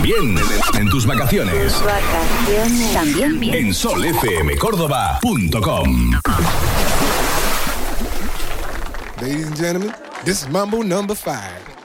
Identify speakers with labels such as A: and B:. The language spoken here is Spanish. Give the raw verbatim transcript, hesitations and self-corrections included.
A: También en tus vacaciones.
B: Vacaciones. También
A: en sol f m córdoba punto com.
C: Ladies and gentlemen, this is Mambo number five.